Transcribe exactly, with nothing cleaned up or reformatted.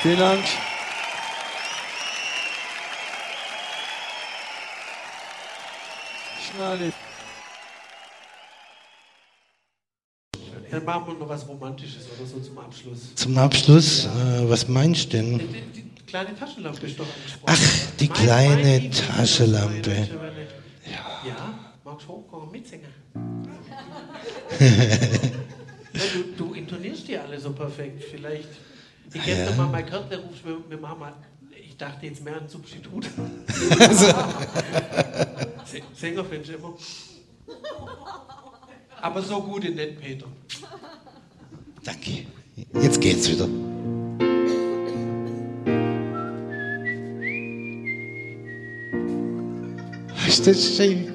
Vielen Dank. Schnalli. Dann machen wir noch was Romantisches oder so zum Abschluss. Zum Abschluss, äh, was meinst du denn? Die, die, die kleine Taschenlampe ist doch angesprochen. Ach, die Mein- kleine mein Lied- Taschenlampe. Ja. Ja, magst du hochkommen, mitsingen? Ja, du, du intonierst die alle so perfekt. Vielleicht, ich Ah, gestern ja. mal mein Körtler rufst, wir, wir machen mal, ich dachte jetzt mehr an Substitut. Also, S- Sänger findest du immer. Aber so gut in den Peter. danke. Jetzt geht's wieder. Ist das schön?